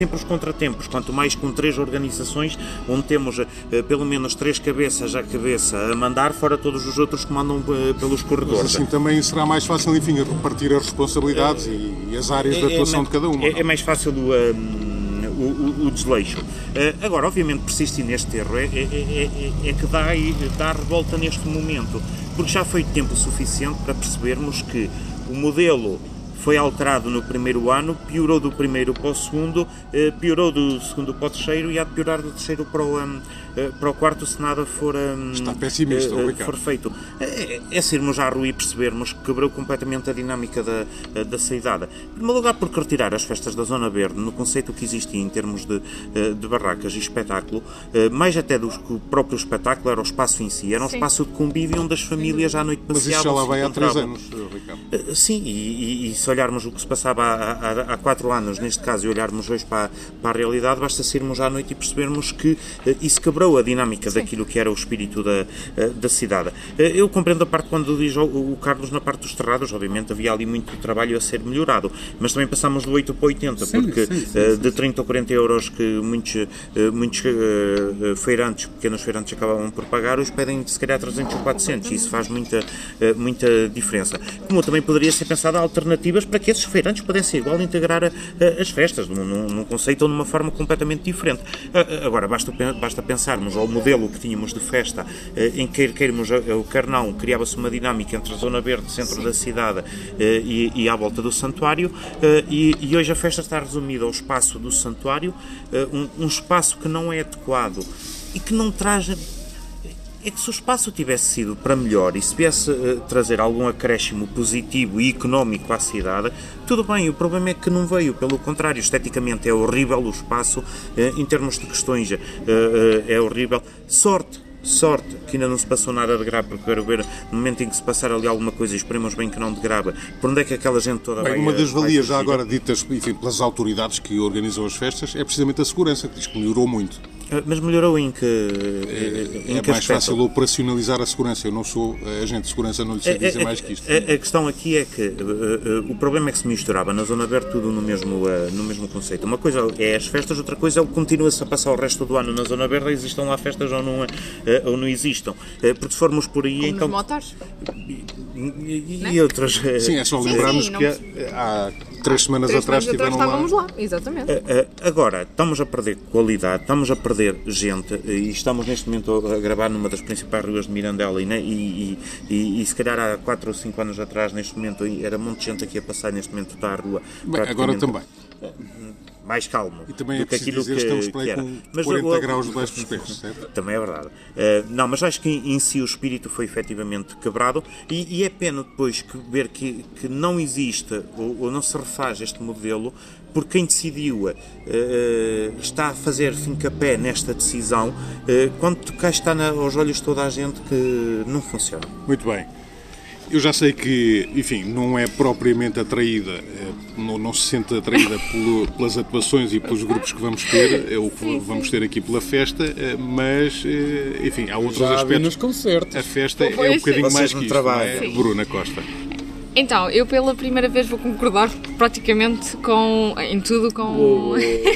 sempre os contratempos, quanto mais com 3 organizações, onde temos pelo menos 3 cabeças à cabeça a mandar, fora todos os outros que mandam pelos corredores. Mas assim também será mais fácil, enfim, repartir as responsabilidades e as áreas de atuação de cada uma. É mais fácil o desleixo. Agora, obviamente, persistir neste erro é que dá revolta neste momento, porque já foi tempo suficiente para percebermos que o modelo foi alterado no primeiro ano, piorou do primeiro para o segundo, piorou do segundo para o terceiro e há de piorar do terceiro para o quarto se nada for, Está pessimista, for feito. É sairmos à rua e percebermos que quebrou completamente a dinâmica da saída. Em primeiro lugar, porque retirar as festas da Zona Verde, no conceito que existia em termos de barracas e espetáculo, mais até do que o próprio espetáculo, era o espaço em si, era um espaço de convívio onde as famílias à noite passeavam. Mas isso já lá vai há 3 anos, Ricardo. Sim, e se olharmos o que se passava há 4 anos, neste caso, e olharmos hoje para a realidade, basta sairmos à noite e percebermos que isso quebrou a dinâmica daquilo que era o espírito da cidade. Eu compreendo a parte quando diz o Carlos na parte dos terrados, obviamente havia ali muito trabalho a ser melhorado, mas também passámos do 8 para 80, porque de 30 ou 40 euros que muitos feirantes, pequenos feirantes acabavam por pagar, hoje pedem se calhar 300 ou 400, e isso faz muita diferença. Como também poderia ser pensado alternativas para que esses feirantes pudessem igual integrar as festas, num conceito ou numa forma completamente diferente. Agora, basta pensarmos ao modelo que tínhamos de festa, em que queirmos ou quer não, criava-se uma dinâmica entre a Zona Verde, centro da cidade, e à volta do santuário, e hoje a festa está resumida ao espaço do santuário, um espaço que não é adequado e que não traz... É que se o espaço tivesse sido para melhor e se viesse trazer algum acréscimo positivo e económico à cidade, tudo bem, o problema é que não veio, pelo contrário, esteticamente é horrível o espaço, em termos de questões é horrível. Sorte que ainda não se passou nada de grave, porque quero ver no momento em que se passar ali alguma coisa, e esperemos bem que não de grave, por onde é que aquela gente toda vai... Uma das valias já agora ditas, enfim, pelas autoridades que organizam as festas é precisamente a segurança, que diz que melhorou muito. Mas melhorou em que É mais fácil operacionalizar a segurança. Eu não sou agente de segurança, não lhe sei dizer mais que isto. A questão aqui é que o problema é que se misturava na Zona Verde tudo no mesmo conceito. Uma coisa é as festas, outra coisa é o que continua-se a passar o resto do ano na Zona Verde, existam lá festas ou não existam. Porque se formos por aí... Como então, nos motares. E outras... Sim, é só lembrarmos que há 3 semanas atrás estávamos lá. Exatamente. Agora, estamos a perder qualidade, estamos a perder gente, e estamos neste momento a gravar numa das principais ruas de Mirandela, e se calhar há 4 ou 5 anos atrás, neste momento, era um monte de gente aqui a passar, neste momento está a rua... Bem, agora também. Mais calmo e também do que aquilo dizer, estamos para aí com 40 graus debaixo dos pés, certo? Também é verdade. Não, mas acho que em si o espírito foi efetivamente quebrado, e é pena depois ver que não existe ou não se refaz este modelo, porque quem decidiu está a fazer fincapé nesta decisão, quando cá está aos olhos de toda a gente que não funciona. Muito bem. Eu já sei que, enfim, não é propriamente atraída, não se sente atraída pelas atuações e pelos grupos que vamos ter, ou que vamos ter aqui pela festa, mas, enfim, há outros aspectos. Nos concertos. A festa é um bocadinho mais que isto, não é? Bruna Costa. Então, eu pela primeira vez vou concordar praticamente em tudo com...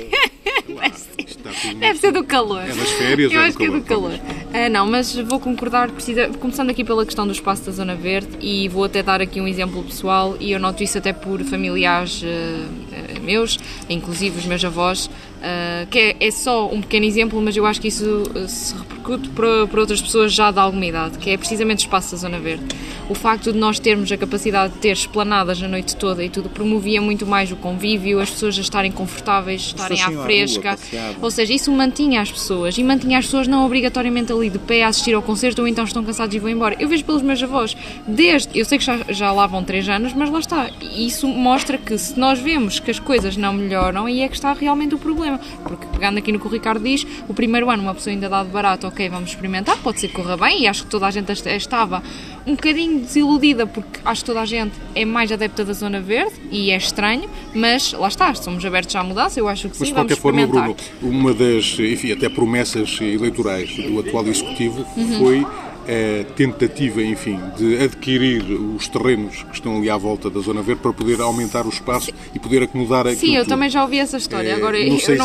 Deve ser do calor. É das férias eu ou acho que é do calor. Não, mas vou concordar, começando aqui pela questão do espaço da Zona Verde, e vou até dar aqui um exemplo pessoal, e eu noto isso até por familiares meus, inclusive os meus avós, que é só um pequeno exemplo, mas eu acho que isso se repercute para outras pessoas já de alguma idade, que é precisamente o espaço da Zona Verde. O facto de nós termos a capacidade de ter esplanadas a noite toda e tudo promovia muito mais o convívio, as pessoas a estarem confortáveis, estarem à fresca, ou seja, isso mantinha as pessoas, e mantinha as pessoas não obrigatoriamente ali de pé a assistir ao concerto, ou então estão cansados e vão embora. Eu vejo pelos meus avós, eu sei que já lá vão 3 anos, mas lá está, e isso mostra que se nós vemos que as coisas não melhoram, aí é que está realmente o problema, porque pegando aqui no que o Ricardo diz, o primeiro ano uma pessoa ainda dá de barato, ok, vamos experimentar, pode ser que corra bem, e acho que toda a gente estava um bocadinho desiludida, porque acho que toda a gente é mais adepta da Zona Verde, e é estranho, mas lá está, somos abertos à mudança, eu acho que sim, vamos experimentar. Mas de qualquer forma, Bruno, uma das, enfim, até promessas eleitorais do atual Executivo foi a tentativa, enfim, de adquirir os terrenos que estão ali à volta da Zona Verde para poder aumentar o espaço e poder acomodar aquilo Sim, eu tudo. também já ouvi essa história. Agora, Não sei eu